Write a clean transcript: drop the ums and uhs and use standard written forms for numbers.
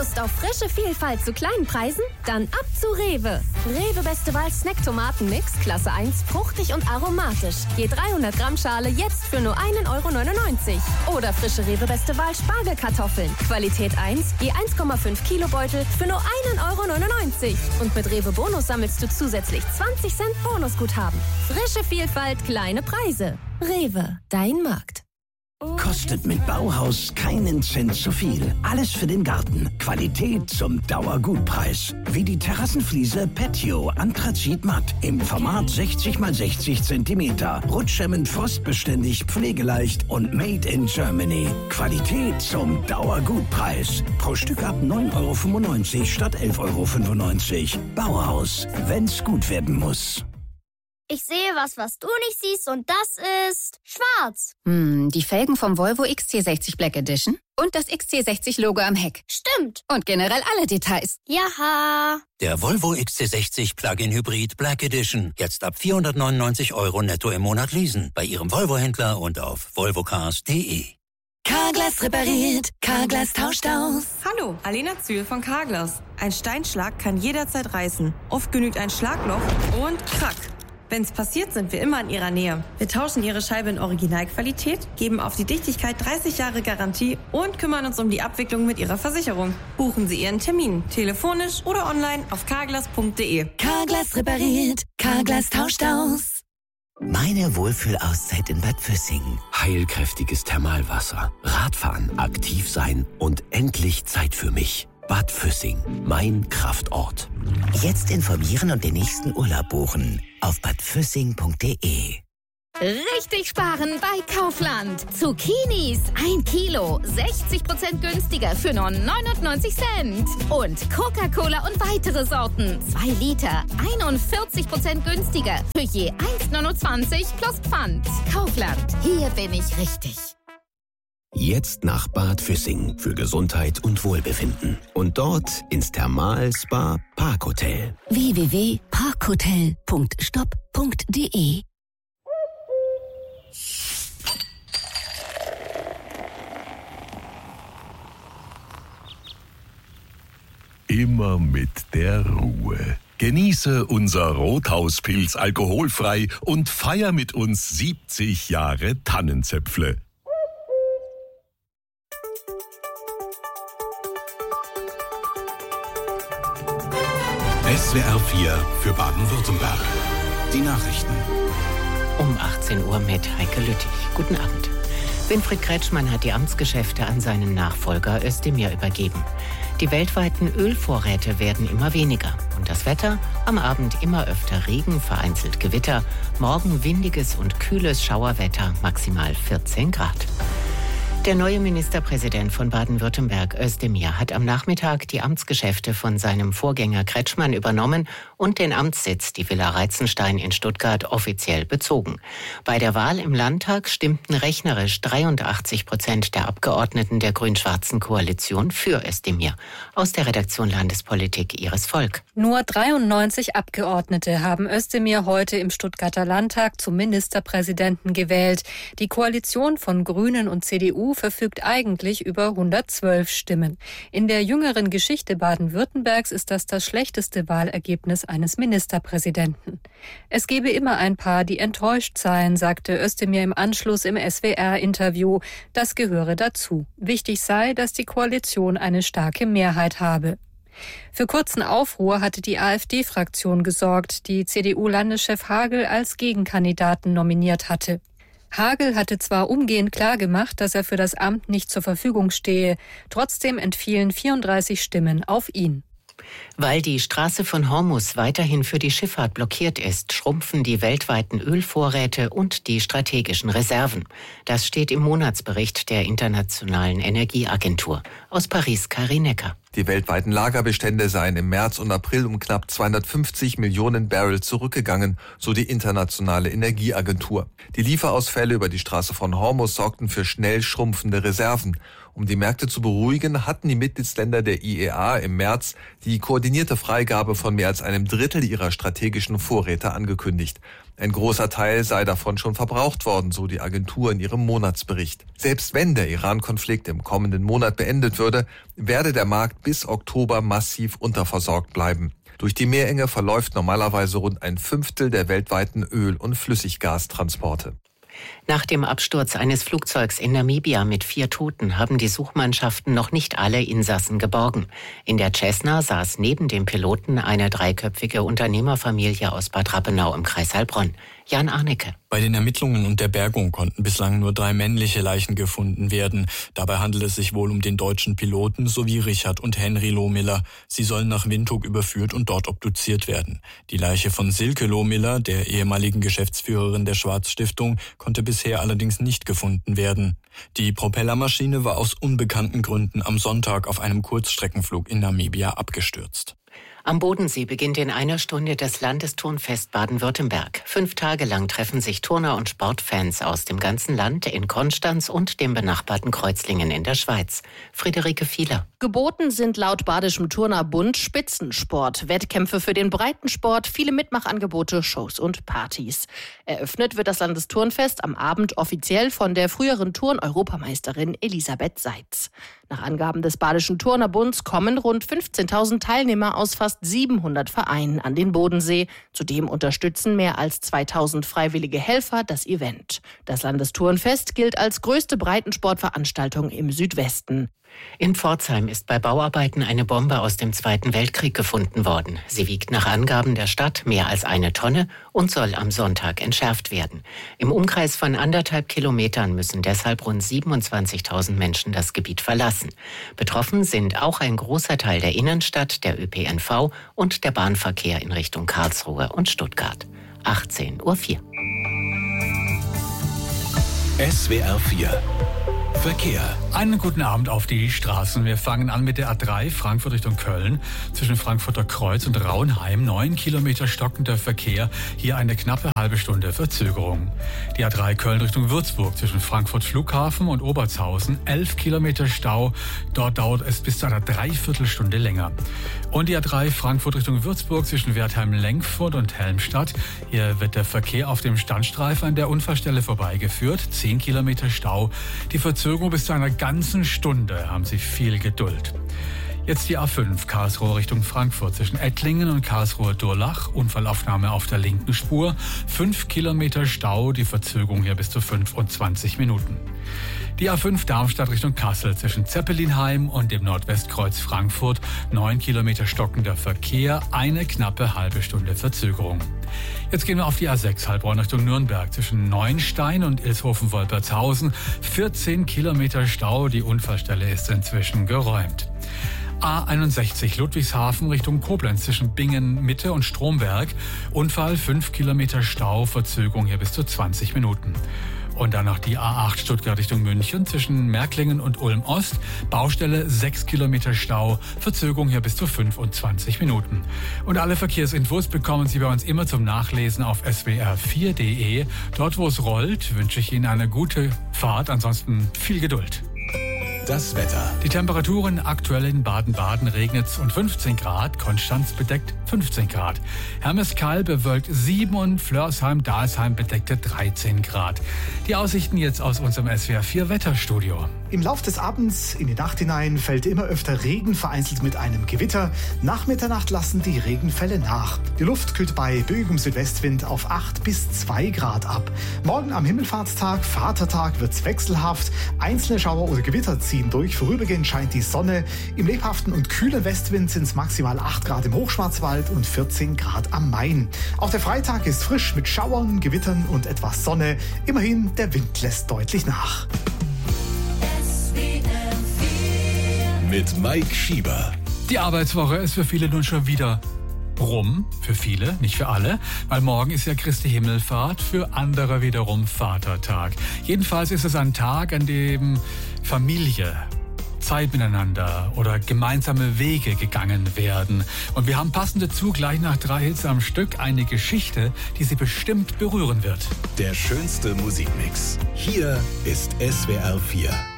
Lust auf frische Vielfalt zu kleinen Preisen? Dann ab zu Rewe. Rewe Beste Wahl Snack-Tomaten-Mix, Klasse 1, fruchtig und aromatisch. Je 300 Gramm Schale jetzt für nur 1,99 €. Oder frische Rewe Beste Wahl Spargelkartoffeln. Qualität 1, je 1,5 Kilo Beutel für nur 1,99 €. Und mit Rewe Bonus sammelst du zusätzlich 20 Cent Bonusguthaben. Frische Vielfalt, kleine Preise. Rewe, dein Markt. Kostet mit Bauhaus keinen Cent zu viel. Alles für den Garten. Qualität zum Dauergutpreis. Wie die Terrassenfliese Patio Anthrazit Matt im Format 60 x 60 cm. Rutschhemmend, frostbeständig, pflegeleicht und made in Germany. Qualität zum Dauergutpreis. Pro Stück ab 9,95 € statt 11,95 €. Bauhaus, wenn's gut werden muss. Ich sehe was du nicht siehst und das ist schwarz. Die Felgen vom Volvo XC60 Black Edition und das XC60-Logo am Heck. Stimmt. Und generell alle Details. Jaha. Der Volvo XC60 Plug-in Hybrid Black Edition. Jetzt ab 499 € netto im Monat leasen. Bei Ihrem Volvo-Händler und auf volvocars.de. Carglass repariert, Carglass tauscht aus. Hallo, Alena Zühl von Carglass. Ein Steinschlag kann jederzeit reißen. Oft genügt ein Schlagloch und krack. Wenn's passiert, sind wir immer in Ihrer Nähe. Wir tauschen Ihre Scheibe in Originalqualität, geben auf die Dichtigkeit 30 Jahre Garantie und kümmern uns um die Abwicklung mit Ihrer Versicherung. Buchen Sie Ihren Termin, telefonisch oder online auf carglass.de. Carglass repariert, Carglass tauscht aus. Meine Wohlfühlauszeit in Bad Füssing. Heilkräftiges Thermalwasser, Radfahren, aktiv sein und endlich Zeit für mich. Bad Füssing, mein Kraftort. Jetzt informieren und den nächsten Urlaub buchen auf badfüssing.de. Richtig sparen bei Kaufland. Zucchinis 1 Kilo, 60% günstiger für nur 99 Cent. Und Coca-Cola und weitere Sorten, 2 Liter, 41% günstiger für je 1,29 € plus Pfand. Kaufland, hier bin ich richtig. Jetzt nach Bad Füssing für Gesundheit und Wohlbefinden. Und dort ins Thermal-Spa Parkhotel. www.parkhotel.stop.de. Immer mit der Ruhe. Genieße unser Rothauspilz alkoholfrei und feier mit uns 70 Jahre Tannenzäpfle. SWR 4 für Baden-Württemberg. Die Nachrichten. Um 18 Uhr mit Heike Lüttich. Guten Abend. Winfried Kretschmann hat die Amtsgeschäfte an seinen Nachfolger Özdemir übergeben. Die weltweiten Ölvorräte werden immer weniger. Und das Wetter? Am Abend immer öfter Regen, vereinzelt Gewitter. Morgen windiges und kühles Schauerwetter, maximal 14 Grad. Der neue Ministerpräsident von Baden-Württemberg, Özdemir, hat am Nachmittag die Amtsgeschäfte von seinem Vorgänger Kretschmann übernommen und den Amtssitz, die Villa Reitzenstein in Stuttgart, offiziell bezogen. Bei der Wahl im Landtag stimmten rechnerisch 83% der Abgeordneten der grün-schwarzen Koalition für Özdemir. Aus der Redaktion Landespolitik Iris Volk. Nur 93 Abgeordnete haben Özdemir heute im Stuttgarter Landtag zum Ministerpräsidenten gewählt. Die Koalition von Grünen und CDU verfügt eigentlich über 112 Stimmen. In der jüngeren Geschichte Baden-Württembergs ist das schlechteste Wahlergebnis eines Ministerpräsidenten. Es gebe immer ein paar, die enttäuscht seien, sagte Özdemir im Anschluss im SWR-Interview. Das gehöre dazu. Wichtig sei, dass die Koalition eine starke Mehrheit habe. Für kurzen Aufruhr hatte die AfD-Fraktion gesorgt, die CDU-Landeschef Hagel als Gegenkandidaten nominiert hatte. Hagel hatte zwar umgehend klargemacht, dass er für das Amt nicht zur Verfügung stehe, trotzdem entfielen 34 Stimmen auf ihn. Weil die Straße von Hormuz weiterhin für die Schifffahrt blockiert ist, schrumpfen die weltweiten Ölvorräte und die strategischen Reserven. Das steht im Monatsbericht der Internationalen Energieagentur. Aus Paris, Karin Necker. Die weltweiten Lagerbestände seien im März und April um knapp 250 Millionen Barrel zurückgegangen, so die Internationale Energieagentur. Die Lieferausfälle über die Straße von Hormuz sorgten für schnell schrumpfende Reserven. Um die Märkte zu beruhigen, hatten die Mitgliedsländer der IEA im März die koordinierte Freigabe von mehr als einem Drittel ihrer strategischen Vorräte angekündigt. Ein großer Teil sei davon schon verbraucht worden, so die Agentur in ihrem Monatsbericht. Selbst wenn der Iran-Konflikt im kommenden Monat beendet würde, werde der Markt bis Oktober massiv unterversorgt bleiben. Durch die Meerenge verläuft normalerweise rund ein Fünftel der weltweiten Öl- und Flüssiggastransporte. Nach dem Absturz eines Flugzeugs in Namibia mit 4 Toten haben die Suchmannschaften noch nicht alle Insassen geborgen. In der Cessna saß neben dem Piloten eine 3-köpfige Unternehmerfamilie aus Bad Rappenau im Kreis Heilbronn. Jan Arnecke. Bei den Ermittlungen und der Bergung konnten bislang nur 3 männliche Leichen gefunden werden. Dabei handelt es sich wohl um den deutschen Piloten sowie Richard und Henry Lohmiller. Sie sollen nach Windhoek überführt und dort obduziert werden. Die Leiche von Silke Lohmiller, der ehemaligen Geschäftsführerin der Schwarz-Stiftung, konnte bisher allerdings nicht gefunden werden. Die Propellermaschine war aus unbekannten Gründen am Sonntag auf einem Kurzstreckenflug in Namibia abgestürzt. Am Bodensee beginnt in einer Stunde das Landesturnfest Baden-Württemberg. 5 Tage lang treffen sich Turner und Sportfans aus dem ganzen Land in Konstanz und dem benachbarten Kreuzlingen in der Schweiz. Friederike Fieler. Geboten sind laut Badischem Turnerbund Spitzensport, Wettkämpfe für den Breitensport, viele Mitmachangebote, Shows und Partys. Eröffnet wird das Landesturnfest am Abend offiziell von der früheren Turn-Europameisterin Elisabeth Seitz. Nach Angaben des Badischen Turnerbunds kommen rund 15.000 Teilnehmer aus fast 700 Vereinen an den Bodensee. Zudem unterstützen mehr als 2.000 freiwillige Helfer das Event. Das Landesturnfest gilt als größte Breitensportveranstaltung im Südwesten. In Pforzheim ist bei Bauarbeiten eine Bombe aus dem Zweiten Weltkrieg gefunden worden. Sie wiegt nach Angaben der Stadt mehr als 1 Tonne und soll am Sonntag entschärft werden. Im Umkreis von 1,5 Kilometern müssen deshalb rund 27.000 Menschen das Gebiet verlassen. Betroffen sind auch ein großer Teil der Innenstadt, der ÖPNV und der Bahnverkehr in Richtung Karlsruhe und Stuttgart. 18:04 Uhr. SWR 4 Verkehr. Einen guten Abend auf die Straßen. Wir fangen an mit der A3 Frankfurt Richtung Köln. Zwischen Frankfurter Kreuz und Raunheim 9 Kilometer stockender Verkehr. Hier eine knappe halbe Stunde Verzögerung. Die A3 Köln Richtung Würzburg zwischen Frankfurt Flughafen und Obertshausen 11 Kilometer Stau. Dort dauert es bis zu einer Dreiviertelstunde länger. Und die A3 Frankfurt Richtung Würzburg zwischen Wertheim-Lenkfurt und Helmstadt. Hier wird der Verkehr auf dem Standstreifen an der Unfallstelle vorbeigeführt. 10 Kilometer Stau. Die Verzögerung bis zu einer ganzen Stunde. Haben Sie viel Geduld. Jetzt die A5 Karlsruhe Richtung Frankfurt zwischen Ettlingen und Karlsruhe-Durlach. Unfallaufnahme auf der linken Spur. 5 Kilometer Stau, die Verzögerung hier bis zu 25 Minuten. Die A5 Darmstadt Richtung Kassel zwischen Zeppelinheim und dem Nordwestkreuz Frankfurt. 9 Kilometer stockender Verkehr, eine knappe halbe Stunde Verzögerung. Jetzt gehen wir auf die A6 Heilbronn Richtung Nürnberg zwischen Neuenstein und Ilshofen-Wolpertshausen. 14 Kilometer Stau, die Unfallstelle ist inzwischen geräumt. A61 Ludwigshafen Richtung Koblenz zwischen Bingen Mitte und Stromberg. Unfall 5 Kilometer Stau, Verzögerung hier bis zu 20 Minuten. Und dann noch die A8 Stuttgart Richtung München zwischen Märklingen und Ulm-Ost. Baustelle 6 Kilometer Stau, Verzögerung hier bis zu 25 Minuten. Und alle Verkehrsinfos bekommen Sie bei uns immer zum Nachlesen auf swr4.de. Dort, wo es rollt, wünsche ich Ihnen eine gute Fahrt. Ansonsten viel Geduld. Das Wetter. Die Temperaturen aktuell in Baden-Baden regnet es und 15 Grad, Konstanz bedeckt 15 Grad. Hermeskeil bewölkt 7 und Flörsheim-Dalsheim bedeckte 13 Grad. Die Aussichten jetzt aus unserem SWR4 Wetterstudio. Im Lauf des Abends in die Nacht hinein fällt immer öfter Regen, vereinzelt mit einem Gewitter. Nach Mitternacht lassen die Regenfälle nach. Die Luft kühlt bei böigem Südwestwind auf 8 bis 2 Grad ab. Morgen am Himmelfahrtstag, Vatertag, wird's wechselhaft. Einzelne Schauer oder Gewitter ziehen durch. Vorübergehend scheint die Sonne. Im lebhaften und kühlen Westwind sind es maximal 8 Grad im Hochschwarzwald und 14 Grad am Main. Auch der Freitag ist frisch mit Schauern, Gewittern und etwas Sonne. Immerhin, der Wind lässt deutlich nach. Mit Mike Schieber. Die Arbeitswoche ist für viele nun schon wieder rum. Für viele, nicht für alle, weil morgen ist ja Christi Himmelfahrt, für andere wiederum Vatertag. Jedenfalls ist es ein Tag, an dem Familie, Zeit miteinander oder gemeinsame Wege gegangen werden. Und wir haben passend dazu gleich nach 3 Hits am Stück eine Geschichte, die Sie bestimmt berühren wird. Der schönste Musikmix. Hier ist SWR 4.